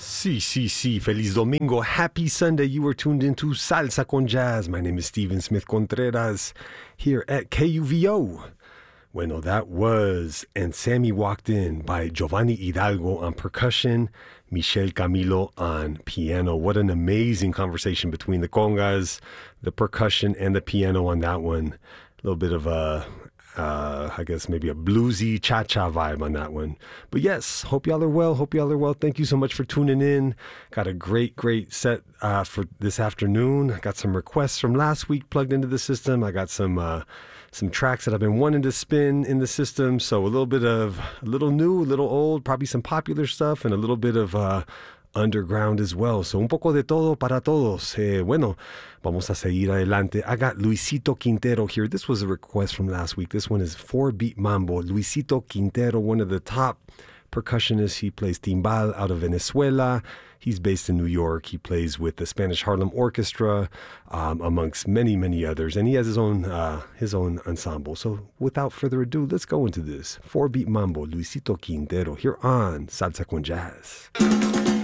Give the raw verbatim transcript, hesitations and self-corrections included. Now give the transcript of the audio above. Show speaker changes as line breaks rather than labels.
Sí, sí, sí. Feliz Domingo. Happy Sunday. You are tuned into Salsa con Jazz. My name is Steven Smith Contreras here at K U V O. Bueno, that was And Sammy Walked In by Giovanni Hidalgo on percussion, Michel Camilo on piano. What an amazing conversation between the congas, the percussion, and the piano on that one. A little bit of a, uh, I guess maybe a bluesy cha-cha vibe on that one. But yes, hope y'all are well. Hope y'all are well. Thank you so much for tuning in. Got a great, great set uh, for this afternoon. I got some requests from last week plugged into the system. I got some... Uh, Some tracks that I've been wanting to spin in the system. So a little bit of, a little new, a little old, probably some popular stuff, and a little bit of uh, underground as well. So un poco de todo para todos. Eh, bueno, vamos a seguir adelante. I got Luisito Quintero here. This was a request from last week. This one is four beat Mambo. Luisito Quintero, one of the top percussionists. He plays timbal out of Venezuela. He's based in New York. He plays with the Spanish Harlem Orchestra, um, amongst many, many others. And he has his own uh, his own ensemble. So without further ado, let's go into this. Four beat Mambo, Luisito Quintero, here on Salsa con Jazz.